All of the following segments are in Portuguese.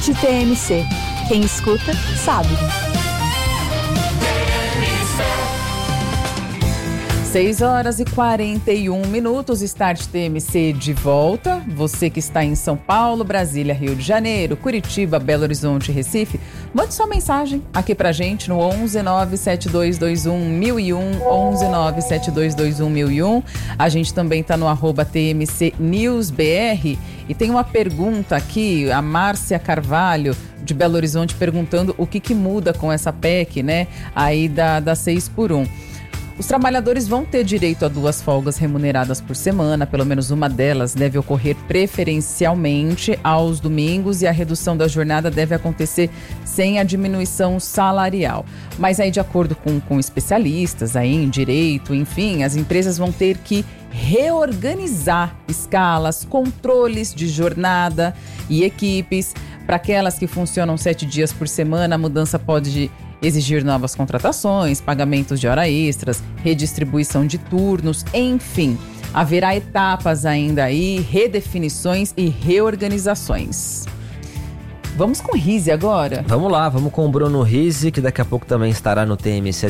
TMC. Quem escuta, sabe. 6h41, Start TMC de volta. Você que está em São Paulo, Brasília, Rio de Janeiro, Curitiba, Belo Horizonte, Recife, mande sua mensagem aqui pra gente no 11 97221 1001, 11 97221 1001. A gente também tá no @TMC News BR e tem uma pergunta aqui, a Márcia Carvalho de Belo Horizonte perguntando o que muda com essa PEC, né, aí da 6x1. Os trabalhadores vão ter direito a 2 folgas remuneradas por semana, pelo menos uma delas deve ocorrer preferencialmente aos domingos e a redução da jornada deve acontecer sem a diminuição salarial. Mas aí, de acordo com especialistas aí em direito, enfim, as empresas vão ter que reorganizar escalas, controles de jornada e equipes. Para aquelas que funcionam 7 dias por semana, a mudança pode exigir novas contratações, pagamentos de hora extras, redistribuição de turnos, enfim. Haverá etapas ainda aí, redefinições e reorganizações. Vamos com o Rizzi agora? Vamos lá, vamos com o Bruno Rizzi, que daqui a pouco também estará no TMC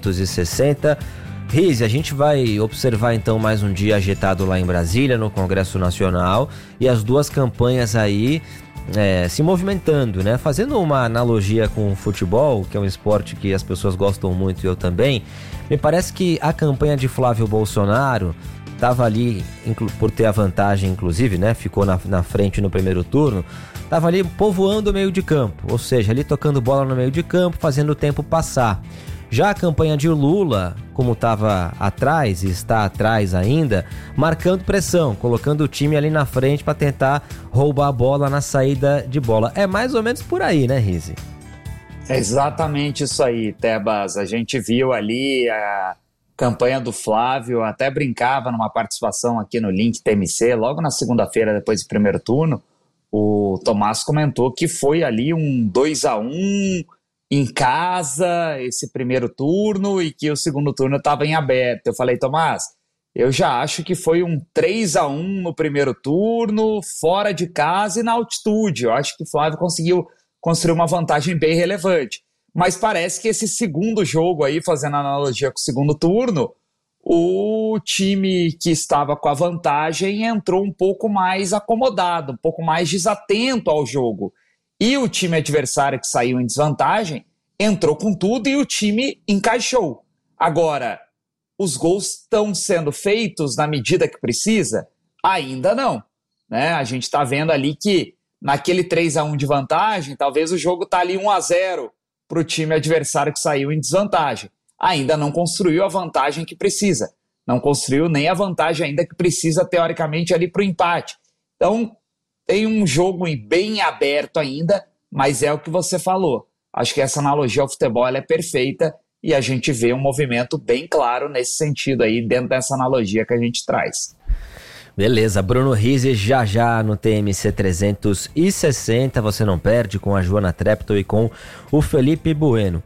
360. Rizzi, a gente vai observar então mais um dia agitado lá em Brasília, no Congresso Nacional, e as 2 campanhas aí se movimentando, né? Fazendo uma analogia com o futebol, que é um esporte que as pessoas gostam muito e eu também, me parece que a campanha de Flávio Bolsonaro estava ali, por ter a vantagem inclusive, né? Ficou na frente no primeiro turno, estava ali povoando o meio de campo, ou seja, ali tocando bola no meio de campo, fazendo o tempo passar. Já a campanha de Lula, como estava atrás e está atrás ainda, marcando pressão, colocando o time ali na frente para tentar roubar a bola na saída de bola. É mais ou menos por aí, né, Rizzi? É exatamente isso aí, Tebas. A gente viu ali a campanha do Flávio, até brincava numa participação aqui no Link TMC, logo na segunda-feira, depois do primeiro turno, o Tomás comentou que foi ali um 2-1 em casa, esse primeiro turno, e que o segundo turno estava em aberto. Eu falei, Tomás, eu já acho que foi um 3-1 no primeiro turno, fora de casa e na altitude. Eu acho que o Flávio conseguiu construir uma vantagem bem relevante. Mas parece que esse segundo jogo aí, fazendo analogia com o segundo turno, o time que estava com a vantagem entrou um pouco mais acomodado, um pouco mais desatento ao jogo. E o time adversário que saiu em desvantagem entrou com tudo e o time encaixou. Agora, os gols estão sendo feitos na medida que precisa? Ainda não, né? A gente está vendo ali que naquele 3-1 de vantagem, talvez o jogo está ali 1-0 para o time adversário que saiu em desvantagem. Ainda não construiu a vantagem que precisa. Não construiu nem a vantagem ainda que precisa, teoricamente, ali para o empate. Então, tem um jogo bem aberto ainda, mas é o que você falou. Acho que essa analogia ao futebol ela é perfeita e a gente vê um movimento bem claro nesse sentido aí, dentro dessa analogia que a gente traz. Beleza, Bruno Rizzi já no TMC 360, você não perde, com a Joana Treptow e com o Felipe Bueno.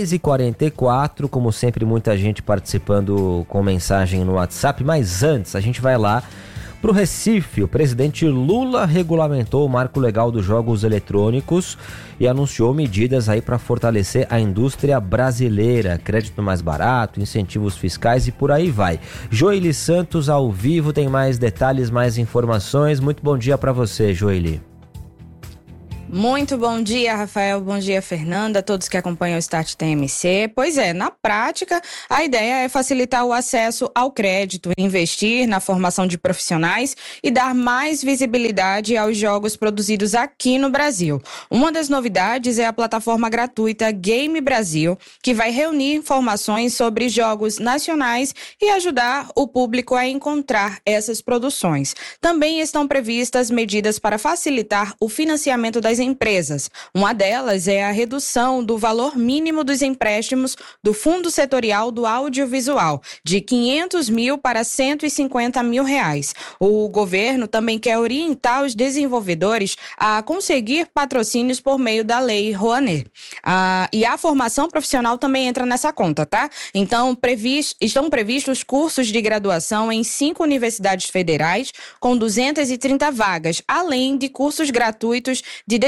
6h44, como sempre, muita gente participando com mensagem no WhatsApp, mas antes a gente vai lá para o Recife. O presidente Lula regulamentou o marco legal dos jogos eletrônicos e anunciou medidas aí para fortalecer a indústria brasileira, crédito mais barato, incentivos fiscais e por aí vai. Joely Santos ao vivo tem mais detalhes, mais informações. Muito bom dia para você, Joely. Muito bom dia, Rafael. Bom dia, Fernanda, todos que acompanham o Start TMC. Pois é, na prática, a ideia é facilitar o acesso ao crédito, investir na formação de profissionais e dar mais visibilidade aos jogos produzidos aqui no Brasil. Uma das novidades é a plataforma gratuita Game Brasil, que vai reunir informações sobre jogos nacionais e ajudar o público a encontrar essas produções. Também estão previstas medidas para facilitar o financiamento das empresas. Uma delas é a redução do valor mínimo dos empréstimos do Fundo Setorial do Audiovisual, de 500 mil para 150 mil reais. O governo também quer orientar os desenvolvedores a conseguir patrocínios por meio da Lei Rouanet. E a formação profissional também entra nessa conta, tá? Então, estão previstos cursos de graduação em 5 universidades federais, com 230 vagas, além de cursos gratuitos de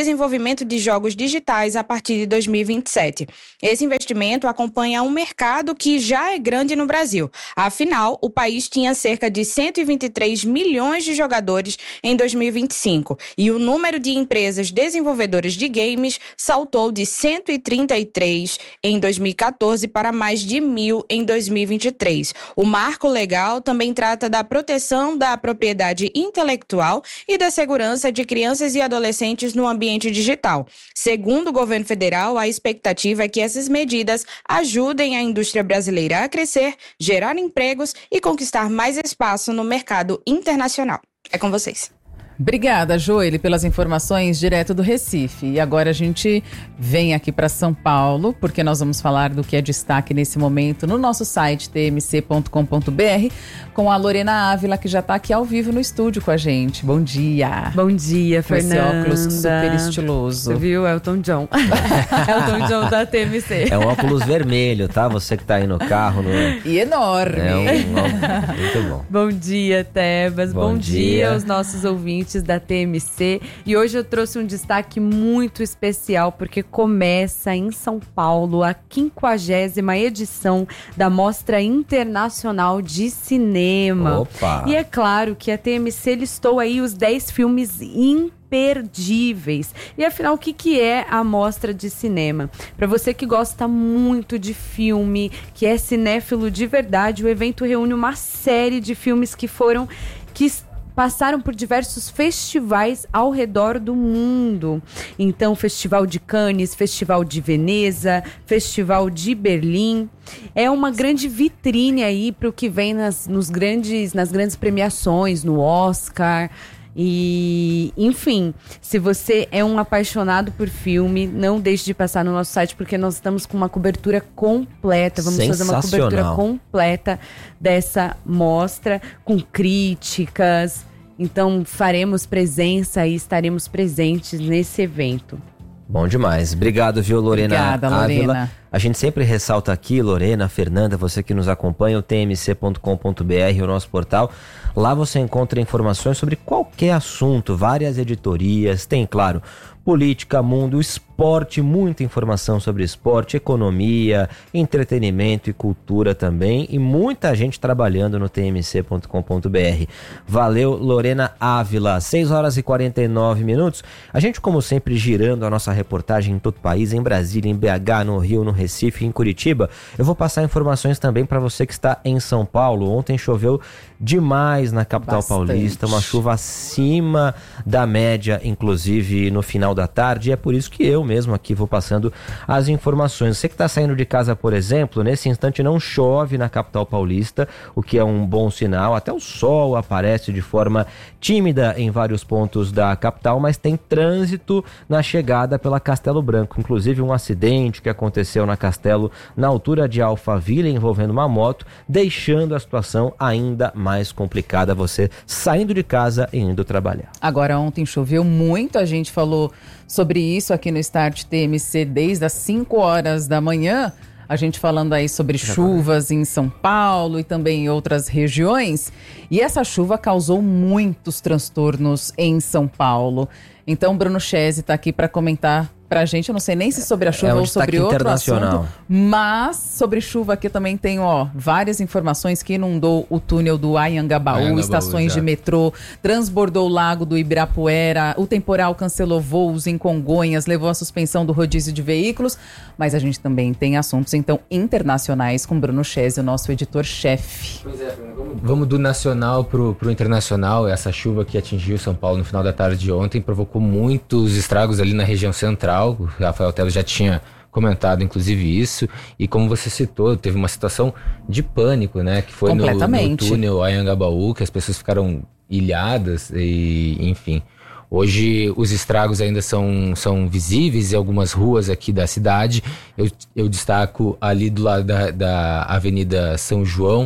desenvolvimento de jogos digitais a partir de 2027. Esse investimento acompanha um mercado que já é grande no Brasil. Afinal, o país tinha cerca de 123 milhões de jogadores em 2025 e o número de empresas desenvolvedoras de games saltou de 133 em 2014 para mais de 1.000 em 2023. O marco legal também trata da proteção da propriedade intelectual e da segurança de crianças e adolescentes no ambiente digital. Segundo o governo federal, a expectativa é que essas medidas ajudem a indústria brasileira a crescer, gerar empregos e conquistar mais espaço no mercado internacional. É com vocês. Obrigada, Joeli, pelas informações direto do Recife. E agora a gente vem aqui para São Paulo, porque nós vamos falar do que é destaque nesse momento no nosso site tmc.com.br com a Lorena Ávila, que já está aqui ao vivo no estúdio com a gente. Bom dia. Bom dia, Fernanda. Com esse óculos super estiloso. Você viu? Elton John. Elton John da TMC. É um óculos vermelho, tá? Você que tá aí no carro. E enorme. É um óculos muito bom. Bom dia, Tebas. Bom dia aos nossos ouvintes da TMC. E hoje eu trouxe um destaque muito especial, porque começa em São Paulo a 50ª edição da Mostra Internacional de Cinema. Opa! E é claro que a TMC listou aí os 10 filmes imperdíveis. E afinal, o que é a Mostra de Cinema? Para você que gosta muito de filme, que é cinéfilo de verdade, o evento reúne uma série de filmes que passaram por diversos festivais ao redor do mundo. Então, Festival de Cannes, Festival de Veneza, Festival de Berlim. É uma grande vitrine aí para o que vem nas grandes premiações, no Oscar. E, enfim, se você é um apaixonado por filme, não deixe de passar no nosso site, porque nós estamos com uma cobertura completa. Vamos fazer uma cobertura completa dessa mostra, com críticas. Então faremos presença e estaremos presentes nesse evento. Bom demais. Obrigado, viu, Lorena? Obrigada, Lorena. Ávila. A gente sempre ressalta aqui, Lorena, Fernanda, você que nos acompanha, o tmc.com.br, o nosso portal. Lá você encontra informações sobre qualquer assunto, várias editorias, tem, claro, política, mundo, esporte, muita informação sobre esporte, economia, entretenimento e cultura também, e muita gente trabalhando no tmc.com.br. Valeu, Lorena Ávila. 6h49. A gente, como sempre, girando a nossa reportagem em todo o país, em Brasília, em BH, no Rio, no Recife, em Curitiba. Eu vou passar informações também para você que está em São Paulo. Ontem choveu demais na capital paulista, uma chuva acima da média, inclusive no final da tarde, e é por isso que eu mesmo aqui vou passando as informações. Você que está saindo de casa, por exemplo, nesse instante não chove na capital paulista, o que é um bom sinal, até o sol aparece de forma tímida em vários pontos da capital, mas tem trânsito na chegada pela Castelo Branco, inclusive um acidente que aconteceu na Castelo, na altura de Alphaville, envolvendo uma moto, deixando a situação ainda mais complicada, você saindo de casa e indo trabalhar. Agora, ontem choveu muito, a gente falou sobre isso aqui no Start TMC desde as 5 horas da manhã, a gente falando aí sobre chuvas em São Paulo e também em outras regiões, e essa chuva causou muitos transtornos em São Paulo. Então, Bruno Chese está aqui para comentar pra gente, eu não sei nem se sobre a chuva ou sobre outro assunto, mas sobre chuva aqui também tem, várias informações que inundou o túnel do Anhangabaú, estações de metrô, transbordou o lago do Ibirapuera, o temporal cancelou voos em Congonhas, levou à suspensão do rodízio de veículos, mas a gente também tem assuntos, então, internacionais com Bruno Chese, o nosso editor-chefe. Pois é, vamos do nacional pro internacional. Essa chuva que atingiu São Paulo no final da tarde de ontem provocou muitos estragos ali na região central. O Rafael Teles já tinha comentado, inclusive, isso. E como você citou, teve uma situação de pânico, né? Que foi no túnel Anhangabaú, que as pessoas ficaram ilhadas e, enfim. Hoje os estragos ainda são visíveis em algumas ruas aqui da cidade. Eu destaco ali do lado da Avenida São João,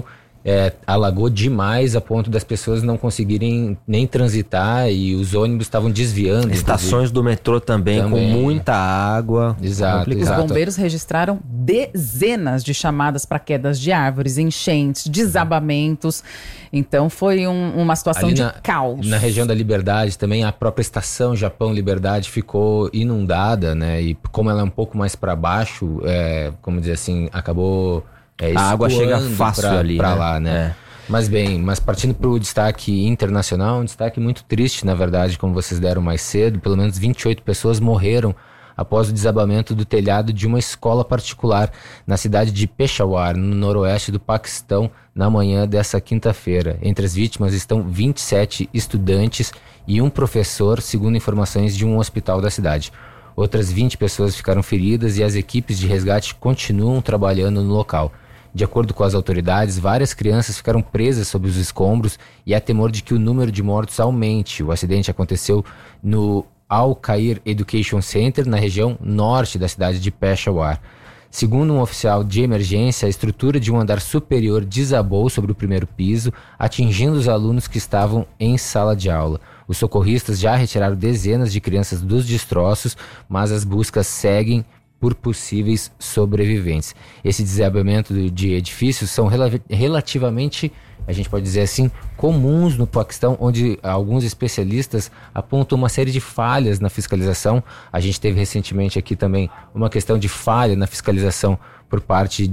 alagou demais a ponto das pessoas não conseguirem nem transitar e os ônibus estavam desviando. Estações do metrô também com muita água. Exato. Os bombeiros registraram dezenas de chamadas para quedas de árvores, enchentes, desabamentos. Então foi uma situação de caos. Na região da Liberdade também, a própria estação Japão Liberdade ficou inundada, né? E como ela é um pouco mais para baixo, como dizer assim, acabou... a água chega fácil ali, pra lá, né? Mas partindo para o destaque internacional, um destaque muito triste, na verdade, como vocês deram mais cedo. Pelo menos 28 pessoas morreram após o desabamento do telhado de uma escola particular na cidade de Peshawar, no noroeste do Paquistão, na manhã dessa quinta-feira. Entre as vítimas estão 27 estudantes e um professor, segundo informações de um hospital da cidade. Outras 20 pessoas ficaram feridas e as equipes de resgate continuam trabalhando no local. De acordo com as autoridades, várias crianças ficaram presas sob os escombros e há temor de que o número de mortos aumente. O acidente aconteceu no Al-Khair Education Center, na região norte da cidade de Peshawar. Segundo um oficial de emergência, a estrutura de um andar superior desabou sobre o primeiro piso, atingindo os alunos que estavam em sala de aula. Os socorristas já retiraram dezenas de crianças dos destroços, mas as buscas seguem por possíveis sobreviventes. Esse desabamento de edifícios são relativamente, a gente pode dizer assim, comuns no Paquistão, onde alguns especialistas apontam uma série de falhas na fiscalização. A gente teve recentemente aqui também uma questão de falha na fiscalização por parte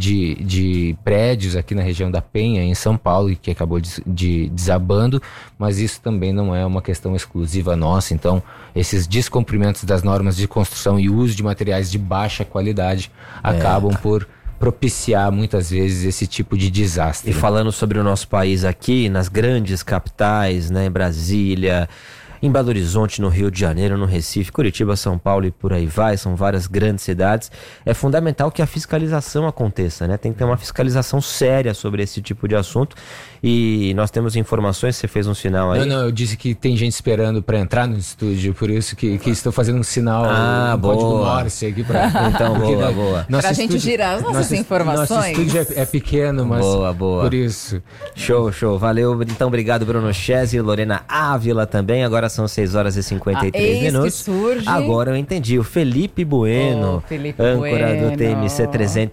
de prédios aqui na região da Penha, em São Paulo, que acabou desabando, mas isso também não é uma questão exclusiva nossa. Então, esses descumprimentos das normas de construção e uso de materiais de baixa qualidade acabam por propiciar muitas vezes esse tipo de desastre. E falando sobre o nosso país aqui, nas grandes capitais, né, em Brasília, em Belo Horizonte, no Rio de Janeiro, no Recife, Curitiba, São Paulo e por aí vai, são várias grandes cidades, é fundamental que a fiscalização aconteça, né? Tem que ter uma fiscalização séria sobre esse tipo de assunto e nós temos informações, você fez um sinal aí. Não, eu disse que tem gente esperando para entrar no estúdio, por isso que estou fazendo um sinal, código Morse aqui para... Então, boa. Para a gente girar as nossas informações. Nosso estúdio é pequeno, mas boa. Por isso. Show, valeu. Então, obrigado, Bruno Chesi e Lorena Ávila também. Agora são 6h53 minutos. Que surge. Agora eu entendi. O Felipe Bueno, âncora do TMC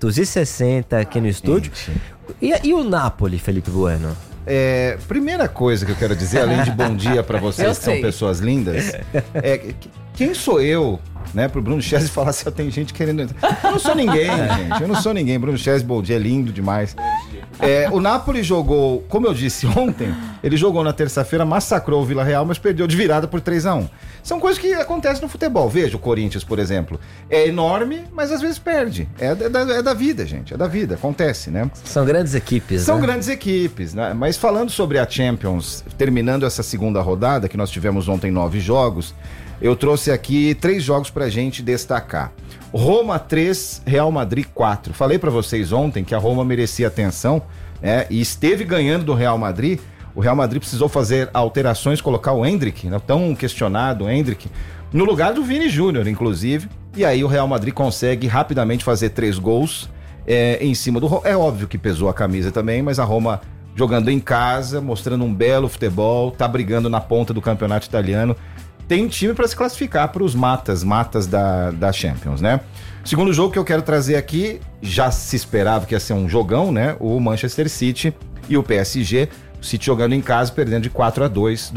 360 aqui no estúdio. E o Napoli, Felipe Bueno? Primeira coisa que eu quero dizer, além de bom dia para vocês que são pessoas lindas, quem sou eu, né, pro Bruno Chesi falar se tem gente querendo entrar? Eu não sou ninguém, gente. Eu não sou ninguém. Bruno Chesi, bom dia, lindo demais. O Napoli jogou, como eu disse ontem, ele jogou na terça-feira, massacrou o Vila Real, mas perdeu de virada por 3-1. São coisas que acontecem no futebol. Veja o Corinthians, por exemplo. É enorme, mas às vezes perde. É da vida, gente. É da vida, acontece, né? São grandes equipes, São grandes equipes, né? Mas falando sobre a Champions, terminando essa segunda rodada, que nós tivemos ontem 9 jogos, eu trouxe aqui 3 jogos pra gente destacar. Roma 3, Real Madrid 4. Falei pra vocês ontem que a Roma merecia atenção, né? E esteve ganhando do Real Madrid. O Real Madrid precisou fazer alterações, colocar o Endrick, né? Tão questionado o Endrick, no lugar do Vini Júnior, inclusive. E aí o Real Madrid consegue rapidamente fazer 3 gols em cima do Roma. É óbvio que pesou a camisa também, mas a Roma jogando em casa, mostrando um belo futebol, tá brigando na ponta do campeonato italiano. Tem time para se classificar para os matas da Champions, né? Segundo jogo que eu quero trazer aqui, já se esperava que ia ser um jogão, né? O Manchester City e o PSG. O City jogando em casa, perdendo de 4-2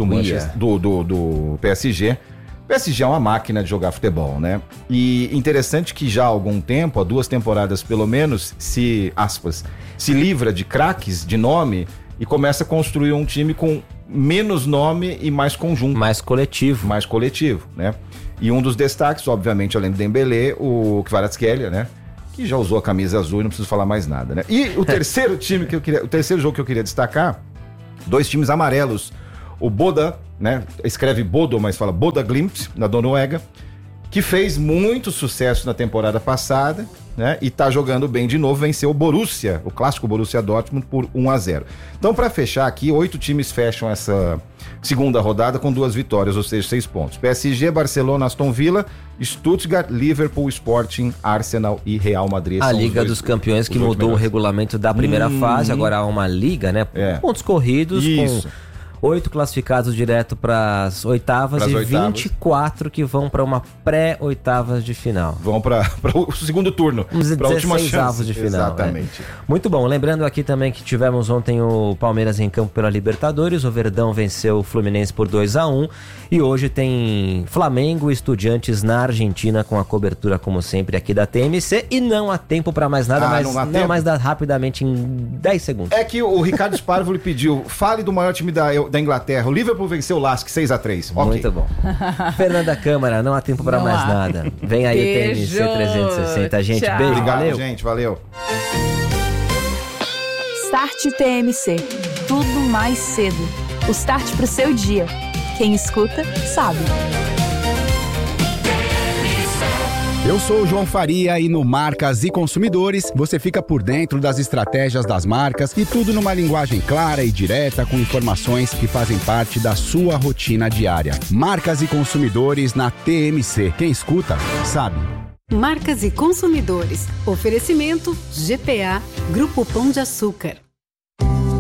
do PSG. O PSG é uma máquina de jogar futebol, né? E interessante que já há algum tempo, há 2 temporadas pelo menos, se livra de craques de nome e começa a construir um time com menos nome e mais conjunto. Mais coletivo, né? E um dos destaques, obviamente, além do Dembélé, o Kvaratskhelia, né? Que já usou a camisa azul e não preciso falar mais nada, né? E o terceiro o terceiro jogo que eu queria destacar, 2 times amarelos. O Boda, né? Escreve Bodo, mas fala Boda Glimt, na Noruega, que fez muito sucesso na temporada passada né? E tá jogando bem de novo, venceu o Borussia, o clássico Borussia Dortmund por 1-0. Então, para fechar aqui, 8 times fecham essa segunda rodada com 2 vitórias, ou seja, 6 pontos. PSG, Barcelona, Aston Villa, Stuttgart, Liverpool, Sporting, Arsenal e Real Madrid. A Liga dos Campeões que mudou o regulamento da primeira fase, agora há uma liga, né? Pontos corridos com 8 classificados direto para as oitavas e 24 que vão para uma pré-oitavas de final. Vão para o segundo turno. Para a última chance de final. Exatamente. Muito bom. Lembrando aqui também que tivemos ontem o Palmeiras em campo pela Libertadores. O Verdão venceu o Fluminense por 2-1. E hoje tem Flamengo e Estudiantes na Argentina com a cobertura, como sempre, aqui da TMC. E não há tempo para mais nada, mas dá rapidamente em 10 segundos. É que o Ricardo Sparvo lhe pediu, fale do maior time da Inglaterra. O Liverpool venceu o Lask 6-3. Muito bom. Fernanda Câmara, não há tempo para mais nada. Vem aí o TMC 360. Gente, tchau. beijo, Obrigado, valeu. gente, valeu. Start TMC. Tudo mais cedo. O start pro seu dia. Quem escuta, sabe. Eu sou o João Faria e no Marcas e Consumidores você fica por dentro das estratégias das marcas e tudo numa linguagem clara e direta com informações que fazem parte da sua rotina diária. Marcas e Consumidores na TMC. Quem escuta, sabe. Marcas e Consumidores. Oferecimento GPA, Grupo Pão de Açúcar.